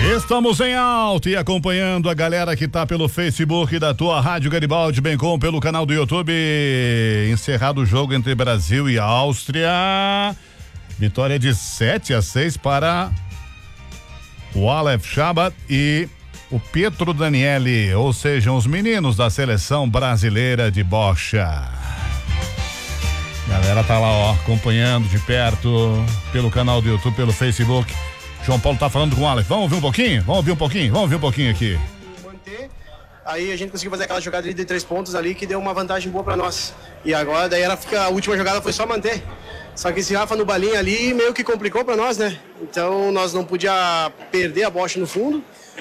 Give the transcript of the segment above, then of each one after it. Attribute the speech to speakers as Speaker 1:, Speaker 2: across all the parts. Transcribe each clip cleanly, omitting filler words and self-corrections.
Speaker 1: Estamos em alta e acompanhando a galera que tá pelo Facebook da tua Rádio Garibaldi, bem como pelo canal do YouTube. Encerrado o jogo entre Brasil e Áustria. Vitória de 7-6 para o Aleph Chabat e o Pietro Daniele, ou seja, os meninos da seleção brasileira de bocha. Galera tá lá, ó, acompanhando de perto pelo canal do YouTube, pelo Facebook. João Paulo tá falando com o Aleph. Vamos ouvir um pouquinho? Vamos ouvir um pouquinho aqui.
Speaker 2: Manter. Aí a gente conseguiu fazer aquela jogada ali de 3 pontos ali que deu uma vantagem boa pra nós. E agora daí a última jogada foi só manter. Só que esse Rafa no balinho ali meio que complicou pra nós, né? Então nós não podíamos perder a bocha no fundo.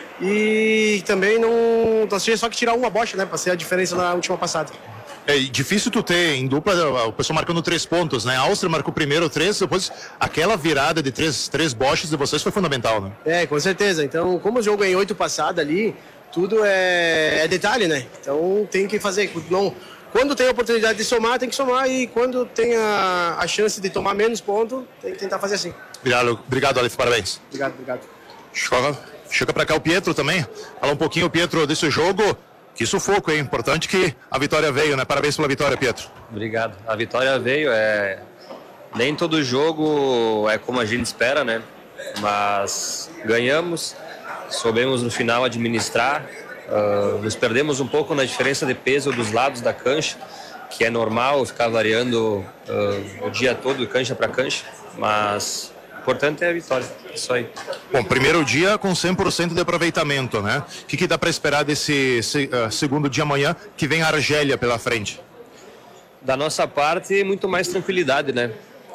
Speaker 2: E também não. Nós tínhamos só que tirar uma bocha, né? Pra ser a diferença na última passada.
Speaker 3: É difícil tu ter em dupla o pessoal marcando 3 pontos, né? A Áustria marcou primeiro 3, depois aquela virada de três bochas de vocês foi fundamental, né?
Speaker 2: É, com certeza. Então, como o jogo é em 8 passadas ali, tudo é detalhe, né? Então tem que fazer. Quando tem a oportunidade de somar, tem que somar. E quando tem a chance de tomar menos pontos, tem que tentar fazer assim.
Speaker 3: Obrigado, Aleph, parabéns.
Speaker 2: Obrigado.
Speaker 3: Chega pra cá o Pietro também. Fala um pouquinho, Pietro, desse jogo. Que sufoco, hein? Importante que a vitória veio, né? Parabéns pela vitória, Pietro.
Speaker 4: Obrigado. A vitória veio, nem todo jogo é como a gente espera, né? Mas ganhamos, soubemos no final administrar, nos perdemos um pouco na diferença de peso dos lados da cancha, que é normal ficar variando o dia todo, cancha para cancha, mas o importante é a vitória, isso aí.
Speaker 3: Bom, primeiro dia com 100% de aproveitamento, né? O que dá para esperar desse segundo dia amanhã, que vem a Argélia pela frente?
Speaker 4: Da nossa parte, muito mais tranquilidade, né?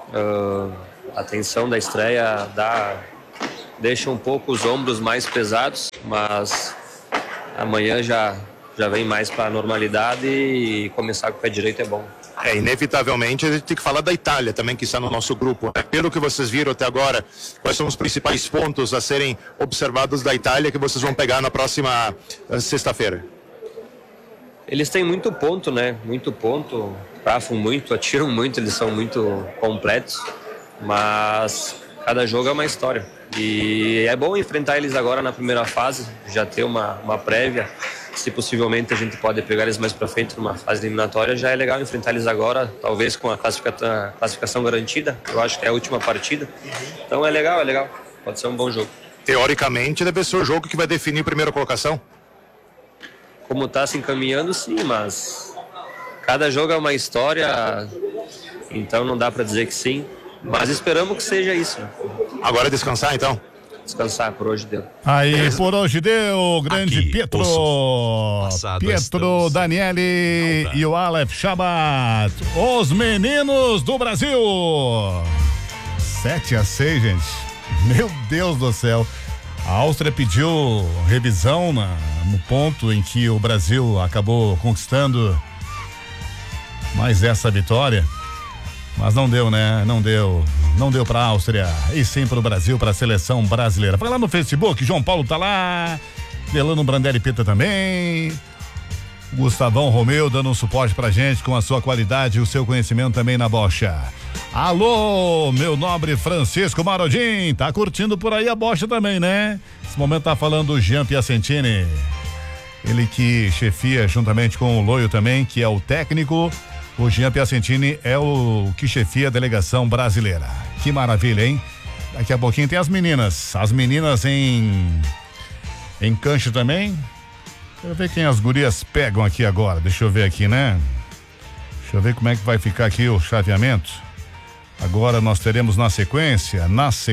Speaker 4: A tensão da estreia deixa um pouco os ombros mais pesados, mas amanhã já vem mais para a normalidade e começar com o pé direito é bom.
Speaker 3: Inevitavelmente a gente tem que falar da Itália também, que está no nosso grupo. Pelo que vocês viram até agora, quais são os principais pontos a serem observados da Itália que vocês vão pegar na próxima sexta-feira?
Speaker 4: Eles têm muito ponto, né? Muito ponto, trafam muito, atiram muito, eles são muito completos, mas cada jogo é uma história. E é bom enfrentar eles agora na primeira fase, já ter uma prévia. Se possivelmente a gente pode pegar eles mais para frente numa fase eliminatória, já é legal enfrentar eles agora, talvez com a classificação garantida. Eu acho que é a última partida. Então é legal. Pode ser um bom jogo.
Speaker 3: Teoricamente deve ser o jogo que vai definir a primeira colocação?
Speaker 4: Como está se encaminhando, sim, mas cada jogo é uma história, então não dá para dizer que sim, mas esperamos que seja isso.
Speaker 3: Agora é descansar então?
Speaker 4: Descansar, por hoje deu.
Speaker 1: Aí, por hoje deu, grande aqui, Pietro Daniele e o Aleph Chabat, os meninos do Brasil. 7-6, gente. Meu Deus do céu. A Áustria pediu revisão no ponto em que o Brasil acabou conquistando mais essa vitória. Mas não deu, né? Não deu pra Áustria, e sim pro Brasil, pra seleção brasileira. Vai lá no Facebook, João Paulo tá lá, Delano Brandelli Pita também, Gustavão Romeu dando um suporte pra gente com a sua qualidade e o seu conhecimento também na bocha. Alô, meu nobre Francisco Marodim, tá curtindo por aí a bocha também, né? Nesse momento tá falando o Jean Piacentini, ele que chefia juntamente com o Loio também, que é o técnico. O Jean Piacentini é o que chefia a delegação brasileira. Que maravilha, hein? Daqui a pouquinho tem as meninas em cancha também. Quero ver quem as gurias pegam aqui agora. Deixa eu ver aqui, né? Deixa eu ver como é que vai ficar aqui o chaveamento. Agora nós teremos na sequência.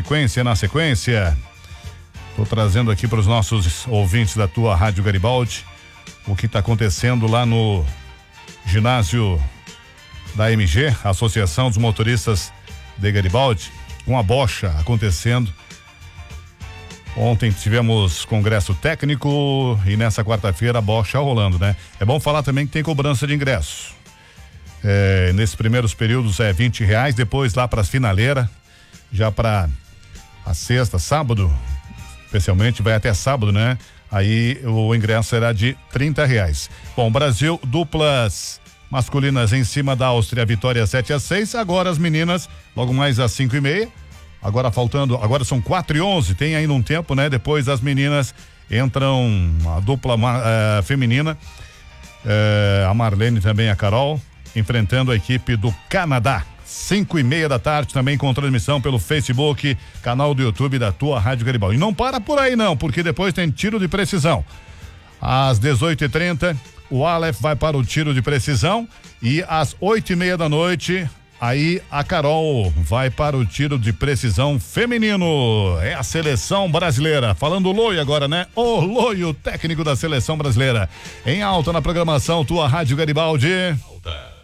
Speaker 1: Tô trazendo aqui para os nossos ouvintes da tua Rádio Garibaldi o que está acontecendo lá no ginásio da MG, Associação dos Motoristas de Garibaldi, uma bocha acontecendo. Ontem tivemos congresso técnico e nessa quarta-feira a bocha rolando, né? É bom falar também que tem cobrança de ingresso. Nesses primeiros períodos é R$20, depois lá para as finaleiras, já para a sexta, sábado, especialmente vai até sábado, né? Aí o ingresso será de R$30. Bom, Brasil, duplas masculinas em cima da Áustria, vitória 7-6. Agora as meninas, logo mais às 5:30, Agora são 4h11, tem ainda um tempo, né? Depois as meninas entram, a dupla feminina, a Marlene também, a Carol, enfrentando a equipe do Canadá. 5h30 da tarde, também com transmissão pelo Facebook, canal do YouTube da tua Rádio Garibaldi. E não para por aí não, porque depois tem tiro de precisão. Às 18h30, o Aleph vai para o tiro de precisão e às 8h30 da noite, aí a Carol vai para o tiro de precisão feminino. É a seleção brasileira. Falando o Loio agora, né? O Loio, técnico da seleção brasileira. Em alta na programação, tua Rádio Garibaldi.